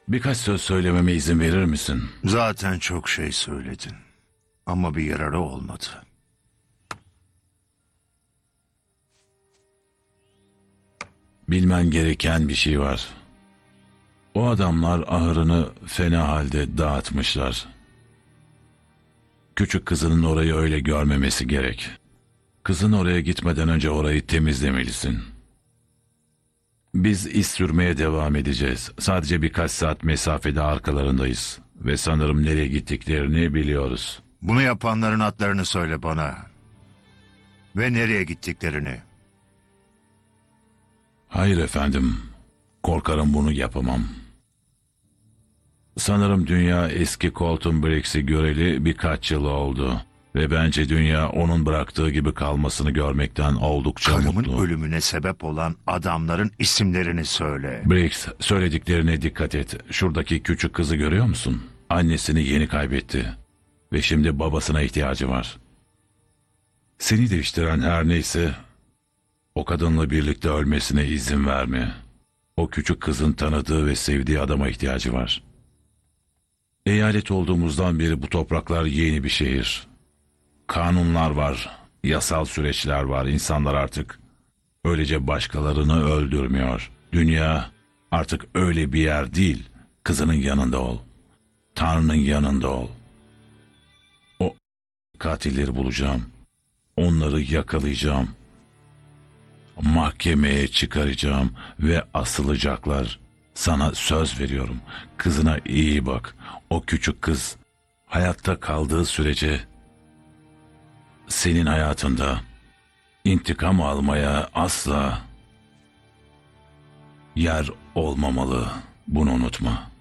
Birkaç söz söylememe izin verir misin? Zaten çok şey söyledin. Ama bir yararı olmadı. Bilmen gereken bir şey var. O adamlar ahırını fena halde dağıtmışlar. Küçük kızının orayı öyle görmemesi gerek. Kızın oraya gitmeden önce orayı temizlemelisin. Biz iz sürmeye devam edeceğiz. Sadece birkaç saat mesafede arkalarındayız. Ve sanırım nereye gittiklerini biliyoruz. Bunu yapanların adlarını söyle bana. Ve nereye gittiklerini. Hayır efendim. Korkarım bunu yapamam. Sanırım dünya eski Colton Bricks'i göreli birkaç yıl oldu. Ve bence dünya onun bıraktığı gibi kalmasını görmekten oldukça Karımın mutlu. ölümüne sebep olan adamların isimlerini söyle. Briggs, söylediklerine dikkat et. Şuradaki küçük kızı görüyor musun? Annesini yeni kaybetti. Ve şimdi babasına ihtiyacı var. Seni değiştiren her neyse, o kadınla birlikte ölmesine izin verme. O küçük kızın tanıdığı ve sevdiği adama ihtiyacı var. Eyalet olduğumuzdan beri bu topraklar yeni bir şehir. Kanunlar var, yasal süreçler var. İnsanlar artık öylece başkalarını öldürmüyor. Dünya artık öyle bir yer değil. Kızının yanında ol. Tanrı'nın yanında ol. O katilleri bulacağım. Onları yakalayacağım. Mahkemeye çıkaracağım ve asılacaklar. Sana söz veriyorum. Kızına iyi bak. O küçük kız hayatta kaldığı sürece senin hayatında intikam almaya asla yer olmamalı. Bunu unutma.